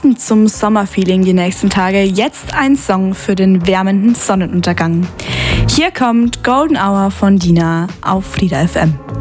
Passend zum Sommerfeeling die nächsten Tage, jetzt ein Song für den wärmenden Sonnenuntergang. Hier kommt Golden Hour von Dina auf Flieder FM.